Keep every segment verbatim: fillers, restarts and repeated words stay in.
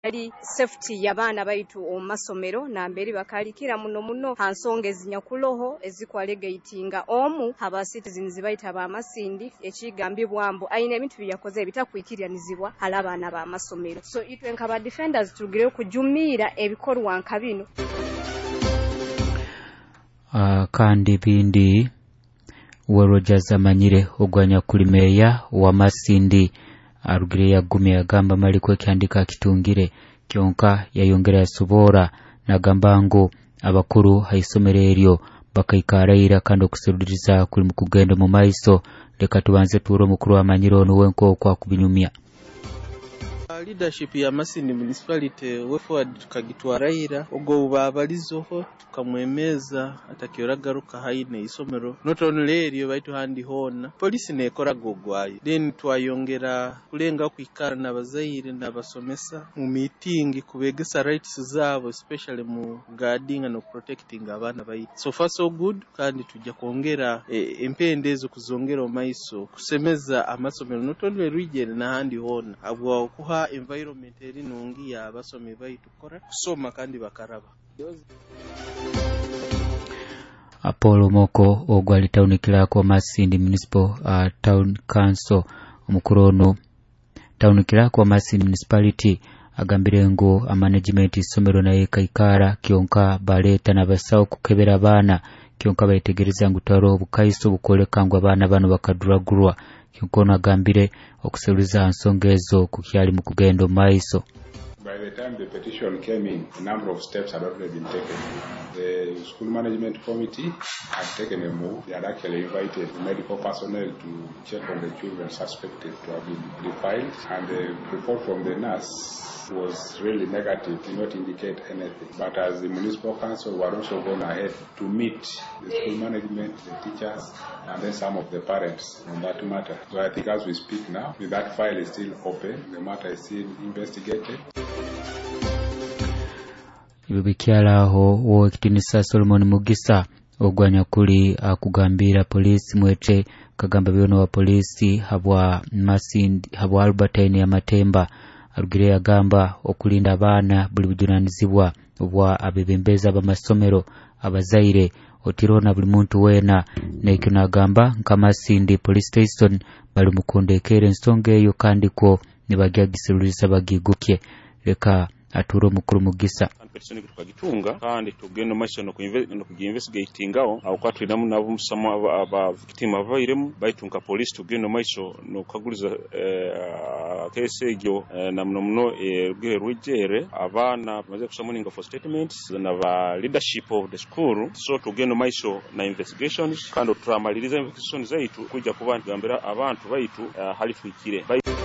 ali safety y'abaana baitu omasomero namberi bakalikira muno muno hansonga ezinyakuloho ezikwalegatinga omu haba citizens baita ba masindi ekigambibwambo aina ebintu byakoze bitakwikiryanizibwa alabaana ba masomero so itwe nkaba defenders tugire kujumira ebikorwa nkabino uh, kandi bindi Rogers amanyire ogwanya kulimeya wa masindi arugire yagumye agamba maliko kyandika kitungire kyonka yayongera yasubora nagamba ngo abakuru haisomero eryo bakayikaraira kandi okuserudiriza kuli mu kugenda mu maiso leka tubanze turo mukuru amanyiro no wenko kwa kubinyumya leadership ya Masindi municipality we forward tukagitwaraira ogo babalizoho tukamwemeza atakioragaruka haine isomero not only eryo baitu handi hona police nekora gogwayo then twayongera kulenga kwikara nabazaire nabasomesa mu meeting kubegesa rights zabo especially mu guarding and protecting abana bai so far so good kandi tujja kongera e, empendezo kuzongera omaiso kusemeza amasomero not only region na handi hona abwa kuha environment eri nungi ya basomi baitu kora kusoma kandi bakaraba Apollo Moko ogwali taunikira kwa Masindi Municipal uh, Town Council omukurono taunikira kwa Masindi Municipality agambire ngo a management isomero na ekaikara kyonka baleta nabasawo kukebera bana kyonka bayitegereza ngutaro obukaiso bukoleka ngo abana bano bakaduragurwa kyonka agambire okuseruza ansongezo kukyali mu kugendo maiso. By the time the petition came in, a number of steps had already been taken. The school management committee had taken a move. They had actually invited medical personnel to check on the children suspected to have been defiled, and the report from the nurse was really negative, did not indicate anything. But as the municipal council were also going ahead to meet the school management, the teachers, and then some of the parents on that matter. So I think as we speak now, that file is still open, the matter is still investigated. Ibikiala ho wo kitinisa Solomon Mugisa ogwanya kuli akugambira polisi mwete kagamba byono wa polisi habwa Masindi habwa Albertine ya Matemba arugire yagamba okulinda abana buli bujunanizibwa obwa abebembeza bamasomero abazaire otirona buli muntu wena nekina agamba nkamasindi police station bali mukondekere nsonge eyo kandi ko nibagyagiserulisa bagigukye leka aturo mukuru Mugisa petition tukagitunga kandi tugenda mashyo no kuinvestigatingaho aho kwatwinamu nabo musamo aba victim avairemu baitunka police tugenda mashyo no kaguliza case egyo na muno muno erugire rwijere abana bamaze kusamuninga for statements na ba leadership of the school so tugenda mashyo na investigations kandi turamaliriza investigations zaitu kujja kubantu gambira abantu baitu hali twikire.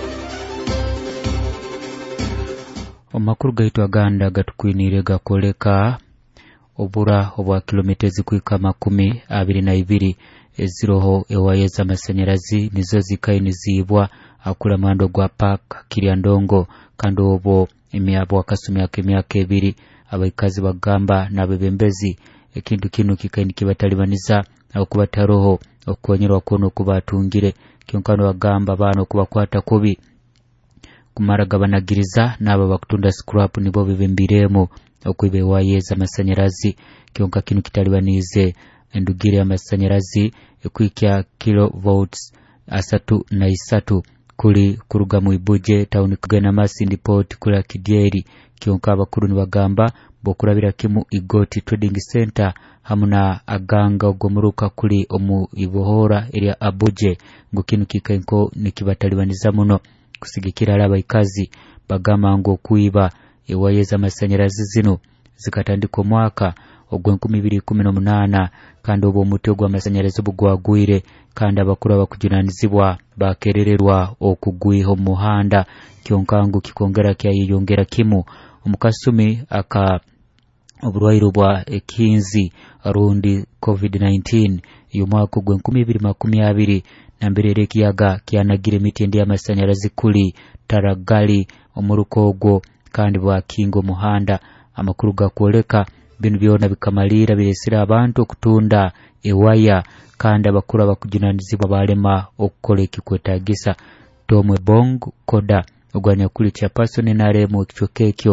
Omakuru gaitu aganda gatukwinire gakoleka obura obwa kilometers kwika makumi abiri na ibiri eziroho ewayeza amasanyarazi nizo zikaini zibwa akula mando gwa park Kiryandongo kandi obo emyabo akasumi akemyaka ebiri abaikazi bagamba nabebembezi ekintu kinu kikaini kibatalibaniza okubataroho okonyerwa kono kubatungire kyonkano bagamba bano kubakwata kubi kumaraga banagiriza naba bakutunda scrap nibo bibembiremo okwibe wayeza amasanyarazi kyonka kinu kitalibanize endugire amasanyarazi ekwikya kilovolts asatu na isatu kuli kuruga mu ibuje town kugena Masindi port kula Kidyeri kyonka abakuru nibagamba bokurabira kimu igoti trading center hamuna aganga ogomuruka kuli omu ibohora area abuje ngukinu kikainko nikibatalibaniza muno kusigikira abaikazi bagama ngo kuiba ewayeza amasanyarazi zino zikatandika mwaka ogwenkumi bibiri kumi n'umunana kandi obo mutego amasanyarazi bugwagwire kandi abakuru abakujunanizibwa bakerererwa okugwiho muhanda kyonkangu kikongera kyayiyongera kimu omukasumi aka oburwairo bwa ekinzi arundi covid nineteen yomwaka ogwenkumi bibiri makumi abiri nambere kiyaga kyanagire mitende y'amasanyarazi kuli Taragali omurukogwo kandi bwa Kingo muhanda amakuru gakoleka binu byona bikamalira biresira abantu okutunda ewaya kandi abakuru abakujunanizibwa balema okukoleka kwetagisa Tomwe Bong Koda ogwanya kuli chairperson nare mu kichokekyo